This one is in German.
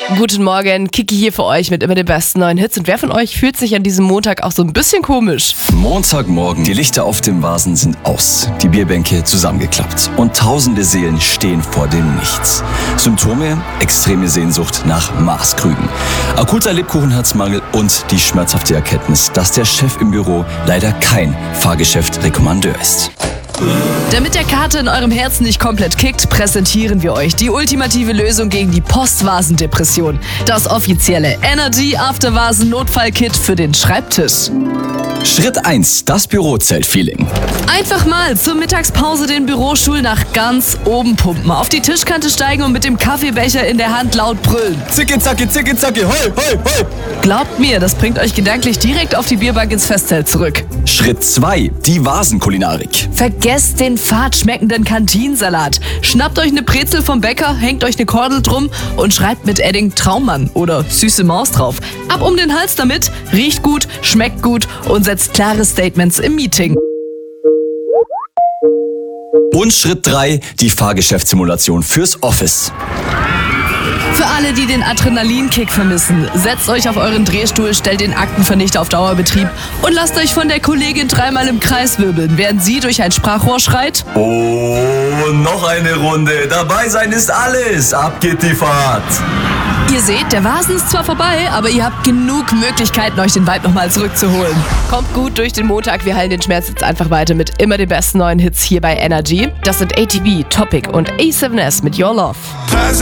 Guten Morgen, Kiki hier für euch mit immer den besten neuen Hits. Und wer von euch fühlt sich an diesem Montag auch so ein bisschen komisch? Montagmorgen, die Lichter auf dem Vasen sind aus, die Bierbänke zusammengeklappt und tausende Seelen stehen vor dem Nichts. Symptome? Extreme Sehnsucht nach Maßkrügen, akuter Lebkuchenherzmangel und die schmerzhafte Erkenntnis, dass der Chef im Büro leider kein Fahrgeschäft-Rekommandeur ist. Damit der Kater in eurem Herzen nicht komplett kickt, präsentieren wir euch die ultimative Lösung gegen die Postvasendepression. Das offizielle Energy After Vasen Notfallkit für den Schreibtisch. Schritt 1, das Bürozelt-Feeling. Einfach mal zur Mittagspause den Bürostuhl nach ganz oben pumpen, auf die Tischkante steigen und mit dem Kaffeebecher in der Hand laut brüllen. Zicki, zacki, hoi, hoi, hoi. Glaubt mir, das bringt euch gedanklich direkt auf die Bierbank ins Festzelt zurück. Schritt 2, die Vasenkulinarik. Vergesst den fad schmeckenden Kantinensalat. Schnappt euch eine Brezel vom Bäcker, hängt euch eine Kordel drum und schreibt mit Edding Traummann oder Süße Maus drauf. Ab um den Hals damit, riecht gut, schmeckt gut und setzt klare Statements im Meeting. Und Schritt 3, die Fahrgeschäftssimulation fürs Office. Für alle, die den Adrenalinkick vermissen, setzt euch auf euren Drehstuhl, stellt den Aktenvernichter auf Dauerbetrieb und lasst euch von der Kollegin dreimal im Kreis wirbeln, während sie durch ein Sprachrohr schreit. Oh, noch eine Runde. Dabei sein ist alles. Ab geht die Fahrt. Ihr seht, der Vasen ist zwar vorbei, aber ihr habt genug Möglichkeiten, euch den Vibe nochmal zurückzuholen. Kommt gut durch den Montag, wir heilen den Schmerz jetzt einfach weiter mit immer den besten neuen Hits hier bei Energy. Das sind ATV, Topic und A7S mit Your Love.